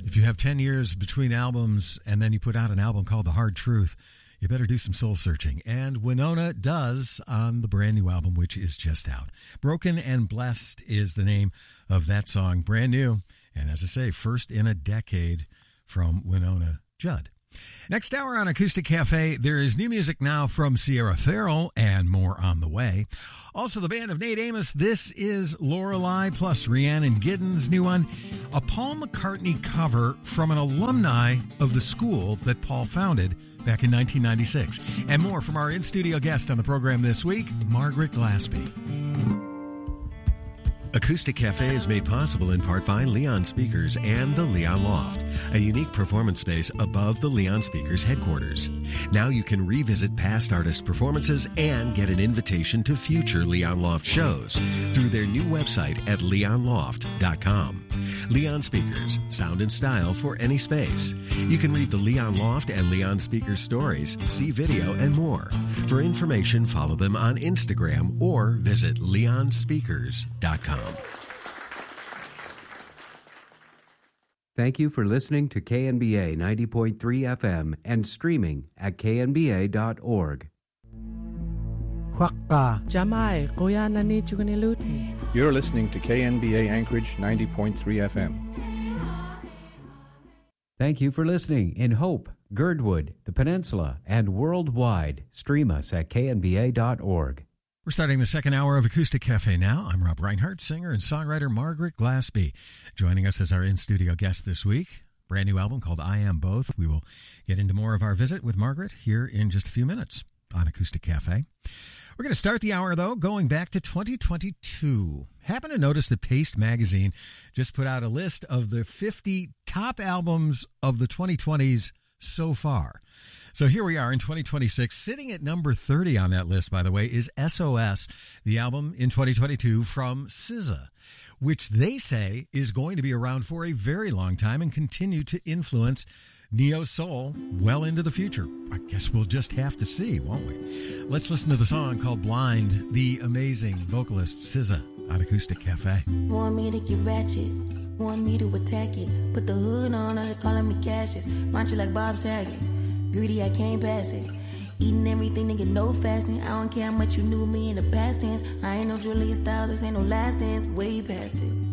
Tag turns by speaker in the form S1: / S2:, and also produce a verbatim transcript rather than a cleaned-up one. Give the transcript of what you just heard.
S1: If you have ten years between albums and then you put out an album called The Hard Truth, you better do some soul searching. And Winona does on the brand new album, which is just out. Broken and Blessed is the name of that song, brand new. And as I say, first in a decade from Winona Judd. Next hour on Acoustic Cafe, there is new music now from Sierra Farrell and more on the way. Also, the band of Nate Amos. This is Lorelei plus Rhiannon Giddens' new one, a Paul McCartney cover from an alumni of the school that Paul founded back in nineteen ninety-six. And more from our in-studio guest on the program this week, Margaret Glaspie.
S2: Acoustic Cafe is made possible in part by Leon Speakers and the Leon Loft, a unique performance space above the Leon Speakers headquarters. Now you can revisit past artist performances and get an invitation to future Leon Loft shows through their new website at leon loft dot com. Leon Speakers, sound and style for any space. You can read the Leon Loft and Leon Speakers stories, see video, and more. For information, follow them on Instagram or visit leon speakers dot com.
S3: Thank you for listening to K N B A ninety point three F M and streaming at k n b a dot org.
S4: Jamai, kuya na ni Chugunilutin.
S5: You're listening to K N B A Anchorage ninety point three F M.
S3: Thank you for listening in Hope, Girdwood, the Peninsula, and worldwide. Stream us at k n b a dot org.
S1: We're starting the second hour of Acoustic Cafe now. I'm Rob Reinhardt, singer and songwriter Margaret Glaspie, joining us as our in-studio guest this week. Brand new album called I Am Both. We will get into more of our visit with Margaret here in just a few minutes on Acoustic Cafe. We're going to start the hour, though, going back to twenty twenty-two. Happen to notice that Paste Magazine just put out a list of the fifty top albums of the twenty twenties so far. So here we are in twenty twenty-six. Sitting at number thirty on that list, by the way, is S O S, the album in twenty twenty-two from S Z A, which they say is going to be around for a very long time and continue to influence neo-soul well into the future. I guess we'll just have to see, won't we? Let's listen to the song called Blind, the amazing vocalist S Z A on Acoustic Cafe.
S6: Want me to get ratchet, want me to attack it. Put the hood on, all they calling me Cassius. Mind you like Bob Saget. Greedy, I can't pass it. Eating everything, nigga, no fasting. I don't care how much you knew me in the past tense. I ain't no Julia Stiles, this ain't no last dance. Way past it.